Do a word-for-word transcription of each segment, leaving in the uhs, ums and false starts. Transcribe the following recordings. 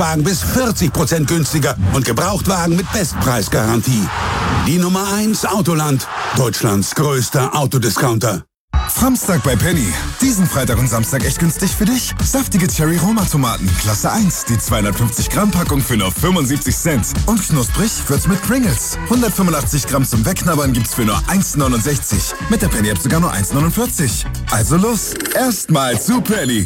Neuwagen bis vierzig Prozent günstiger und Gebrauchtwagen mit Bestpreisgarantie. Die Nummer eins Autoland, Deutschlands größter Autodiscounter. Samstag bei Penny. Diesen Freitag und Samstag echt günstig für dich? Saftige Cherry-Roma-Tomaten, Klasse eins, die zweihundertfünfzig Gramm Packung für nur fünfundsiebzig Cent. Und knusprig wird's mit Pringles. hundertfünfundachtzig Gramm zum Wegknabbern gibt's für nur eins neunundsechzig. Mit der Penny-App sogar nur eins neunundvierzig. Also los, erstmal zu Penny.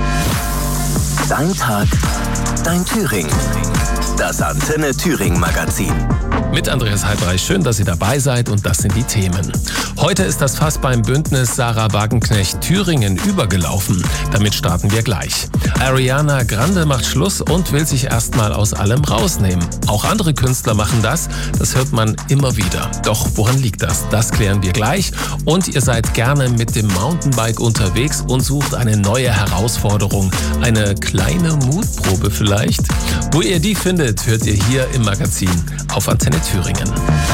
Dein Tag, dein Thüringen. Das Antenne Thüringen Magazin. Mit Andreas Halbreich, schön, dass ihr dabei seid und das sind die Themen. Heute ist das Fass beim Bündnis Sarah Wagenknecht Thüringen übergelaufen. Damit starten wir gleich. Ariana Grande macht Schluss und will sich erstmal aus allem rausnehmen. Auch andere Künstler machen das, das hört man immer wieder. Doch woran liegt das? Das klären wir gleich. Und ihr seid gerne mit dem Mountainbike unterwegs und sucht eine neue Herausforderung. Eine kleine Mutprobe vielleicht? Wo ihr die findet, hört ihr hier im Magazin auf Antenne Thüringen.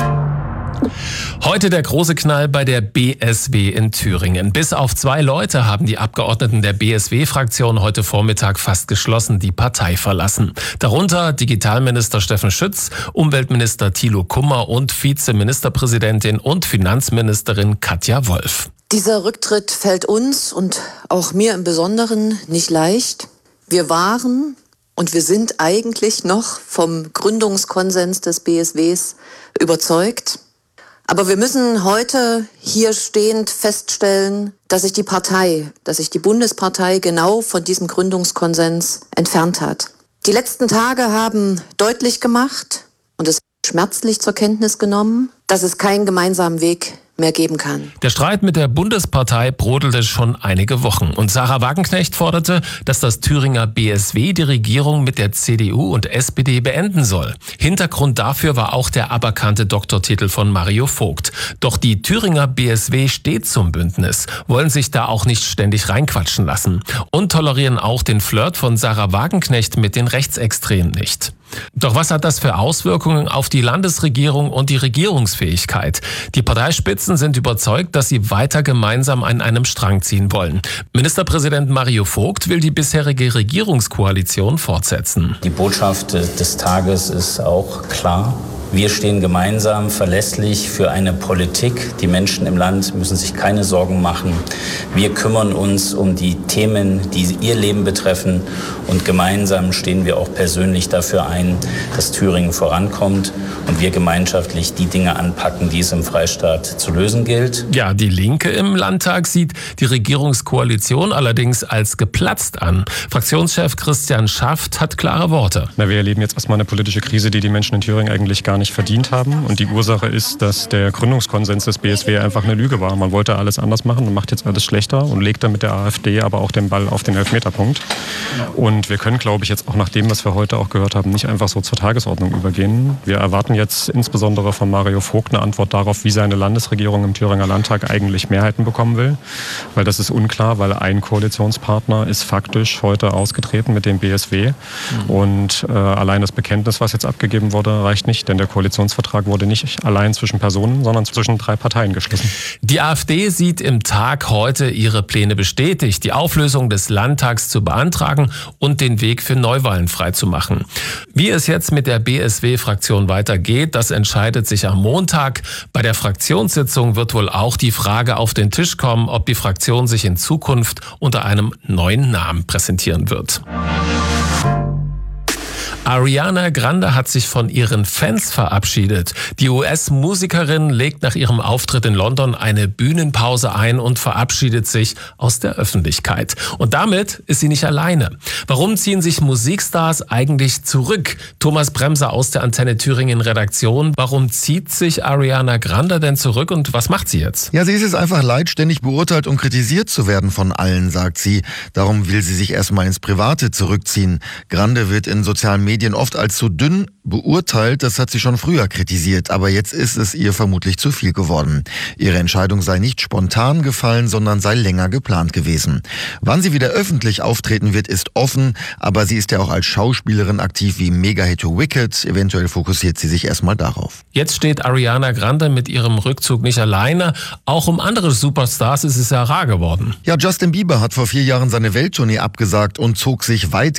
Heute der große Knall bei der B S W in Thüringen. Bis auf zwei Leute haben die Abgeordneten der B S W-Fraktion heute Vormittag fast geschlossen die Partei verlassen. Darunter Digitalminister Steffen Schütz, Umweltminister Thilo Kummer und Vizeministerpräsidentin und Finanzministerin Katja Wolf. Dieser Rücktritt fällt uns und auch mir im Besonderen nicht leicht. Wir waren und wir sind eigentlich noch vom Gründungskonsens des B S Ws überzeugt. Aber wir müssen heute hier stehend feststellen, dass sich die Partei, dass sich die Bundespartei genau von diesem Gründungskonsens entfernt hat. Die letzten Tage haben deutlich gemacht und es schmerzlich zur Kenntnis genommen, dass es keinen gemeinsamen Weg mehr geben kann. Der Streit mit der Bundespartei brodelte schon einige Wochen und Sarah Wagenknecht forderte, dass das Thüringer B S W die Regierung mit der C D U und S P D beenden soll. Hintergrund dafür war auch der aberkannte Doktortitel von Mario Vogt. Doch die Thüringer B S W steht zum Bündnis, wollen sich da auch nicht ständig reinquatschen lassen und tolerieren auch den Flirt von Sarah Wagenknecht mit den Rechtsextremen nicht. Doch was hat das für Auswirkungen auf die Landesregierung und die Regierungsfähigkeit? Die Parteispitzen sind überzeugt, dass sie weiter gemeinsam an einem Strang ziehen wollen. Ministerpräsident Mario Vogt will die bisherige Regierungskoalition fortsetzen. Die Botschaft des Tages ist auch klar. Wir stehen gemeinsam verlässlich für eine Politik. Die Menschen im Land müssen sich keine Sorgen machen. Wir kümmern uns um die Themen, die ihr Leben betreffen. Und gemeinsam stehen wir auch persönlich dafür ein, dass Thüringen vorankommt und wir gemeinschaftlich die Dinge anpacken, die es im Freistaat zu lösen gilt. Ja, die Linke im Landtag sieht die Regierungskoalition allerdings als geplatzt an. Fraktionschef Christian Schaft hat klare Worte. Na, wir erleben jetzt erstmal eine politische Krise, die die Menschen in Thüringen eigentlich gar nicht verdient haben. Und die Ursache ist, dass der Gründungskonsens des B S W einfach eine Lüge war. Man wollte alles anders machen und macht jetzt alles schlechter und legt dann mit der AfD aber auch den Ball auf den Elfmeterpunkt. Und wir können, glaube ich, jetzt auch nach dem, was wir heute auch gehört haben, nicht einfach so zur Tagesordnung übergehen. Wir erwarten jetzt insbesondere von Mario Vogt eine Antwort darauf, wie seine Landesregierung im Thüringer Landtag eigentlich Mehrheiten bekommen will. Weil das ist unklar, weil ein Koalitionspartner ist faktisch heute ausgetreten mit dem B S W. Mhm. Und äh, allein das Bekenntnis, was jetzt abgegeben wurde, reicht nicht, denn der Koalitionsvertrag wurde nicht allein zwischen Personen, sondern zwischen drei Parteien geschlossen. Die AfD sieht im Tag heute ihre Pläne bestätigt, die Auflösung des Landtags zu beantragen und den Weg für Neuwahlen freizumachen. Wie es jetzt mit der B S W-Fraktion weitergeht, das entscheidet sich am Montag. Bei der Fraktionssitzung wird wohl auch die Frage auf den Tisch kommen, ob die Fraktion sich in Zukunft unter einem neuen Namen präsentieren wird. Ariana Grande hat sich von ihren Fans verabschiedet. Die U S-Musikerin legt nach ihrem Auftritt in London eine Bühnenpause ein und verabschiedet sich aus der Öffentlichkeit. Und damit ist sie nicht alleine. Warum ziehen sich Musikstars eigentlich zurück? Thomas Bremser aus der Antenne Thüringen Redaktion. Warum zieht sich Ariana Grande denn zurück und was macht sie jetzt? Ja, sie ist es einfach leid, ständig beurteilt und kritisiert zu werden von allen, sagt sie. Darum will sie sich erstmal ins Private zurückziehen. Grande wird in sozialen Medien oft als zu dünn beurteilt, das hat sie schon früher kritisiert, aber jetzt ist es ihr vermutlich zu viel geworden. Ihre Entscheidung sei nicht spontan gefallen, sondern sei länger geplant gewesen. Wann sie wieder öffentlich auftreten wird, ist offen, aber sie ist ja auch als Schauspielerin aktiv wie Mega-Hit Wicked. Eventuell fokussiert sie sich erstmal darauf. Jetzt steht Ariana Grande mit ihrem Rückzug nicht alleine. Auch um andere Superstars ist es ja rar geworden. Ja, Justin Bieber hat vor vier Jahren seine Welttournee abgesagt und zog sich weit